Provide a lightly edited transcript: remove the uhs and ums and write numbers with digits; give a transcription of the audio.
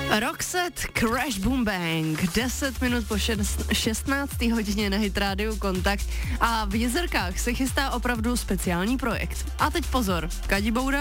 Roxette, Crash Boom Bang, 10 minut po 16. hodině na Hit Radio Kontakt a v Jezerkách se chystá opravdu speciální projekt. A teď pozor, Kadiboura